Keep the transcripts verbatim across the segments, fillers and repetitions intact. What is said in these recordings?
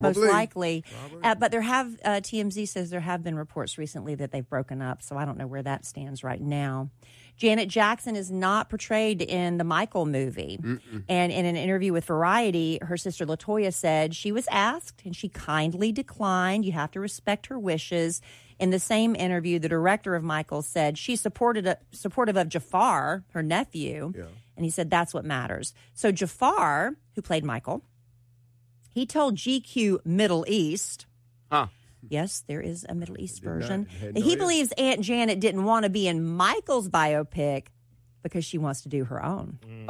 most Probably. likely. Uh, but there have, uh, T M Z says there have been reports recently that they've broken up, so I don't know where that stands right now. Janet Jackson is not portrayed in the Michael movie. Mm-mm. And in an interview with Variety, her sister LaToya said she was asked and she kindly declined. You have to respect her wishes. In the same interview, the director of Michael said she supported a, supportive of Jafar, her nephew, yeah. and he said that's what matters. So Jafar, who played Michael, he told G Q Middle East, huh. yes, there is a Middle East version, that he believes Aunt Janet didn't want to be in Michael's biopic because she wants to do her own. Oh.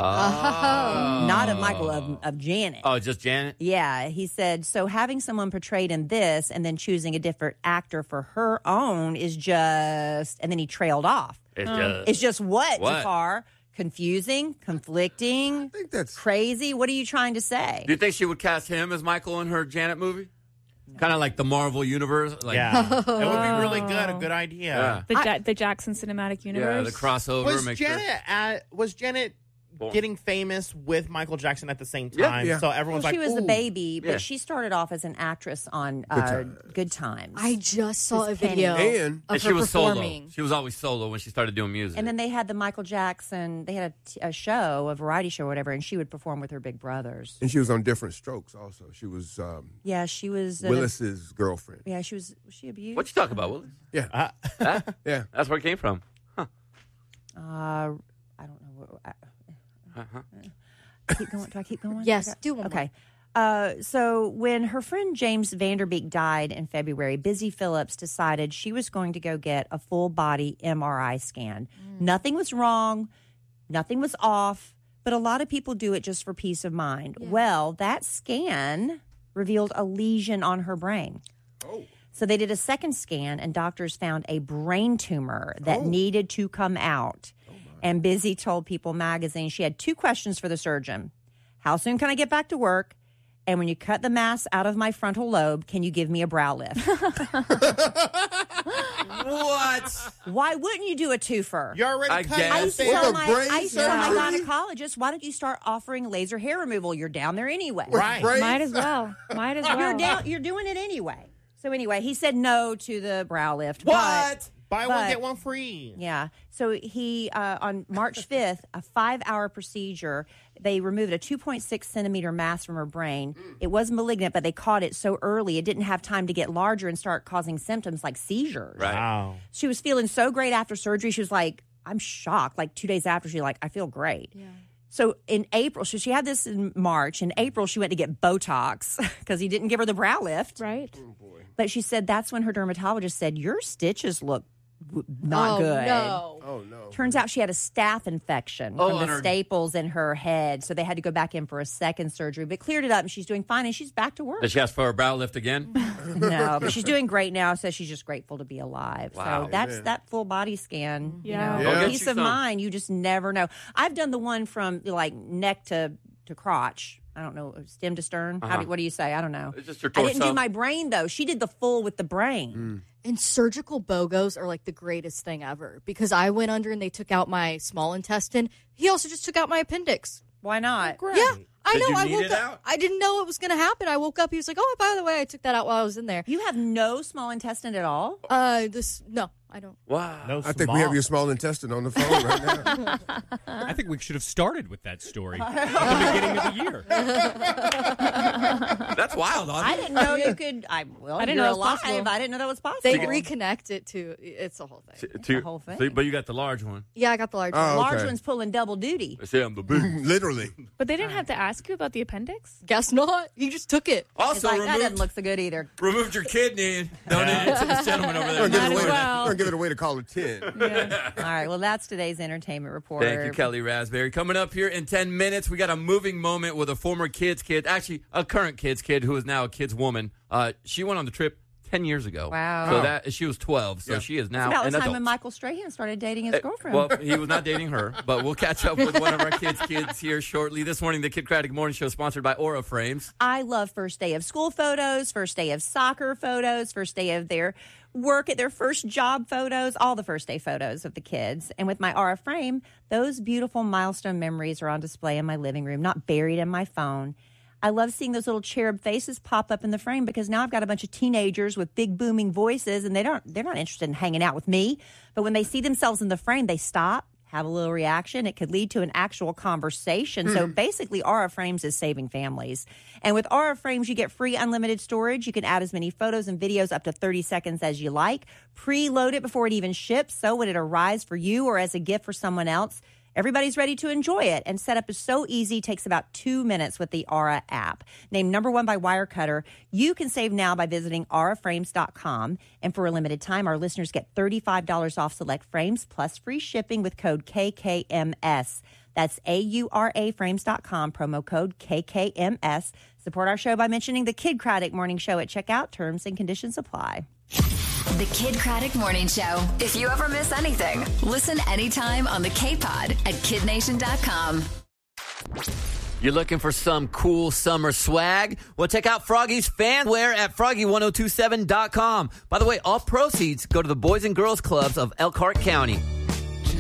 Not of Michael, of, of Janet. Oh, just Janet? Yeah, he said, so having someone portrayed in this and then choosing a different actor for her own is just, and then he trailed off. It's um, just, it's just what, what? Jafar? Confusing, conflicting, I think that's crazy. What are you trying to say? Do you think she would cast him as Michael in her Janet movie? No. Kind of like the Marvel universe? Like, yeah. It would be really good. A good idea. Yeah. The, ja- the Jackson Cinematic Universe? Yeah, the crossover. Was make Janet, sure. at, was Janet getting famous with Michael Jackson at the same Yeah. time? Yeah. So everyone's well, like, she was Ooh. the baby, but Yeah. she started off as an actress on uh, Good Times. Good Times. I just saw a Just Penny. video And- of And she her was performing. solo. She was always solo when she started doing music. And then they had the Michael Jackson, they had a, t- a show, a variety show or whatever, and she would perform with her big brothers. And she was on Different Strokes also. She was um, Yeah, she was. Uh, Willis's girlfriend. Yeah, she was. Was she abused? What you talking about, Willis? Yeah. Uh, Huh? Yeah. That's where it came from. Huh. Uh, I don't know. What, I, Uh-huh. keep going. Do I keep going? Yes, Okay. do one more. Okay. Uh, so when her friend James Vanderbeek died in February, Busy Phillips decided she was going to go get a full body M R I scan. Mm. Nothing was wrong. Nothing was off. But a lot of people do it just for peace of mind. Yeah. Well, that scan revealed a lesion on her brain. Oh. So they did a second scan, and doctors found a brain tumor that Oh. needed to come out. And Busy told People magazine she had two questions for the surgeon. How soon can I get back to work? And when you cut the mass out of my frontal lobe, can you give me a brow lift? What? Why wouldn't you do a twofer? You're already I cut guess. I out used to With tell a my, brain I used to tell my surgery? gynecologist, why don't you start offering laser hair removal? You're down there anyway. Right. Brain- Might as well. Might as well. You're down. You're doing it anyway. So anyway, he said no to the brow lift. but- What? Buy one, But- get one free. Yeah. So he, uh, on March fifth, a five-hour procedure, they removed a two point six centimeter mass from her brain. It was malignant, but they caught it so early, it didn't have time to get larger and start causing symptoms like seizures. Right. Wow. She was feeling so great after surgery. She was like, I'm shocked. Like two days after, she's like, I feel great. Yeah. So in April, so she had this in March. In April, she went to get Botox because he didn't give her the brow lift. Right. But she said that's when her dermatologist said, your stitches look w- not oh, good. No. Oh, no. Turns out she had a staph infection Oh, from on the her- staples in her head. So they had to go back in for a second surgery, but cleared it up and she's doing fine and she's back to work. Did she ask for a brow lift again? No, but she's doing great now. Says she's just grateful to be alive. Wow. So that's Amen. that full body scan. Yeah. You know, Yeah. Go get peace you of some. mind. You just never know. I've done the one from like neck to, to crotch. I don't know, stem to stern. How Uh-huh. do, what do you say? I don't know. It's just your I didn't torso. do my brain though. She did the full with the brain. And surgical BOGOs are like the greatest thing ever because I went under and they took out my small intestine. He also just took out my appendix. Why not? Great. Yeah, I Did know. you I need woke it up. out? I didn't know it was going to happen. I woke up. He was like, "Oh, by the way, I took that out while I was in there." You have no small intestine at all? Uh, this no, I don't. Wow. No I think small. we have your small intestine on the phone right now. I think we should have started with that story at the beginning of the year. That's wild. I didn't know you could. I well, I didn't you're know it was alive. possible. I didn't know that was possible. They reconnect it to. It's a whole thing. To, the whole thing. see, but you got the large one. Yeah, I got the large. Oh, one. Large okay. one's pulling double duty. I say I'm the big. Literally. But they didn't have to ask you about the appendix? Guess not. He just took it. It's Also like, that doesn't removed, look so good either. removed your kidney and donated it to this gentleman over there. We're gonna give Might it as away. well. We're gonna give it away to call it ten. All right. Well, that's today's entertainment report. Thank you, Kelly Raspberry. Coming up here in ten minutes, we got a moving moment with a former kids kid, actually a current kids kid who is now a kids woman. Uh, she went on the trip ten years ago. Wow. So that she was twelve, so Yeah. she is It's now about an the time adult. when Michael Strahan started dating his Uh, girlfriend. Well, he was not dating her, but we'll catch up with one of our kids' kids here shortly. This morning, the Kid Craddock Morning Show, sponsored by Aura Frames. I love first day of school photos, first day of soccer photos, first day of their work at their first job photos, all the first day photos of the kids. And with my Aura frame, those beautiful milestone memories are on display in my living room, not buried in my phone. I love seeing those little cherub faces pop up in the frame because now I've got a bunch of teenagers with big booming voices, and they don't they're not interested in hanging out with me. But when they see themselves in the frame, they stop, have a little reaction. It could lead to an actual conversation. Mm. So basically, Aura Frames is saving families. And with Aura Frames, you get free unlimited storage. You can add as many photos and videos up to thirty seconds as you like. Preload it before it even ships. So when it arrives for you or as a gift for someone else, everybody's ready to enjoy it. And setup is so easy. Takes about two minutes with the Aura app. Named number one by Wirecutter, you can save now by visiting aura frames dot com. And for a limited time, our listeners get thirty-five dollars off select frames plus free shipping with code K K M S. That's A U R A frames dot com, promo code K K M S. Support our show by mentioning the Kid Craddock Morning Show at checkout. Terms and conditions apply. The Kid Craddock Morning Show. If you ever miss anything, listen anytime on the K-Pod at kid nation dot com. You're looking for some cool summer swag? Well, check out Froggy's Fanwear at froggy ten twenty-seven dot com. By the way, all proceeds go to the Boys and Girls Clubs of Elkhart County.